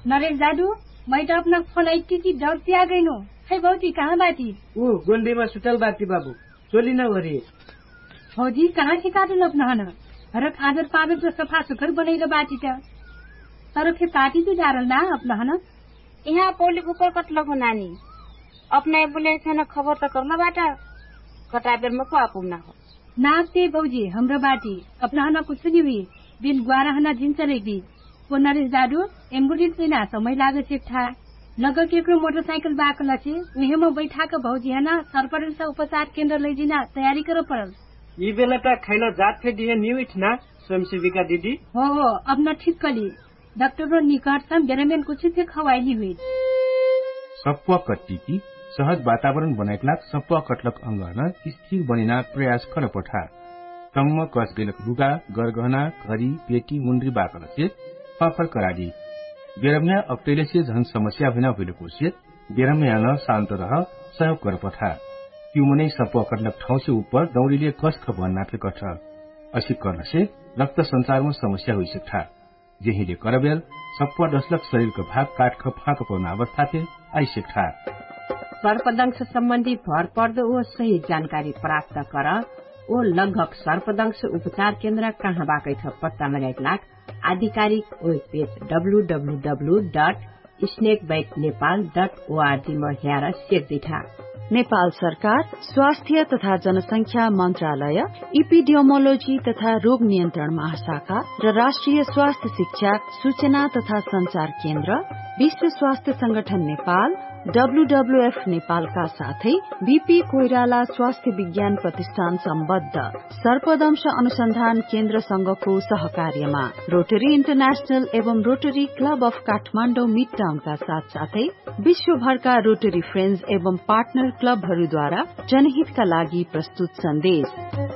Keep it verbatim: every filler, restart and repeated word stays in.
नरेश दादू मैं तो अपना फोन आई की डरती आ गई नो है भौजी कहाँ बाटी वो गोंडे में सुतल बाटी बाबू चोली न हो रही भौजी कहाँ से काटू अपना हन हरक आदर पावे तो सफा सुकर बनेलो बाटी था तर खे काटी तो डारल ना अपना हन यहाँ पौली ऊपर कट लगो नानी अपना एम्बुलेंस है खबर तो करना बाटा कटा बेर में को आप ना हो नाते भौजी हाम्रो बाटी अपना हन कुछ नहीं हुई बिन गुआरा हना जिन्स रेगी वो नरेश दादू एम्बुलेंस में ना समय लागे से था लगल केकरो मोटरसाइकिल बाकल छे उहे में बैठा के भौजी है ना सरपंच उपचार केंद्र ले जिना तैयारी करो पड़ल ये बेला त खैला जात थे दिए न्यू इट ना स्वयंसेविका दीदी हो हो अब न ठीक कली डॉक्टर रो निकट सम बेरमेन कुछ थे खवाइली हुई सप्पा कट्टी की सहज वातावरण बनाइलाक सप्पा कटलक अंगन स्थिर बनिना प्रयास कर पठा तम्म कस गेलक रुगा गरगहना घरी पेटी मुंड्री बाकल से पाफर करादी बेरम्या अप्टेले से झन समस्या बिना भइएको से बेरम्या न शान्त रह सहयोग कर पठा क्यों मनै सप्पा कटलक ठाउँ से ऊपर दौड़ीले कष्ट भन्ना फे कठ असी गर्न से रक्त संचार में समस्या हुई सकता जेहिले करबेल सप्पा दशलक शरीर का भाग काट ख फाक पर्न अवस्था थे आई सकता सर्पदंश सम्बन्धी भर पर्दो ओ सही जानकारी प्राप्त कर ओ लगभग सर्पदंश उपचार केन्द्र कहाँ बाकै छ पत्ता लगाइलाक आधिकारिक web page W W W dot snake bite Nepal dot ORG में हेर सेक दिठा नेपाल सरकार स्वास्थ्य तथा जनसंख्या मन्त्रालय इपिडियोमोलोजी तथा रोग नियन्त्रण महाशाखा र राष्ट्रिय स्वास्थ्य शिक्षा सूचना तथा संचार केन्द्र विश्व स्वास्थ्य संगठन नेपाल डब्लूडब्लूएफ नेपालका साथै बीपी कोइराला स्वास्थ्य विज्ञान प्रतिष्ठान सम्बद्ध सर्पदंश अनुसन्धान केन्द्र संघको सहकार्यमा रोटरी इन्टरनेशनल एवं rotary club of Kathmandu mid टाउनका साथ साथै विश्वभरका रोटरी फ्रेन्ड्स एवं पार्टनर क्लबहरूद्वारा जनहितका लागि प्रस्तुत सन्देश।